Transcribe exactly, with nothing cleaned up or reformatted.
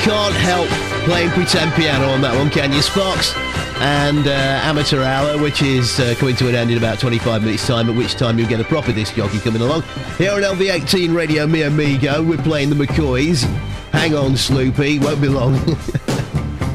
Can't help playing pretend piano on that one, can you, Sparks? And uh, Amateur Hour, which is uh, coming to an end in about twenty-five minutes' time, at which time you'll get a proper disc jockey coming along. Here on L V eighteen Radio, me amigo, we're playing the McCoys. Hang on, Sloopy, won't be long.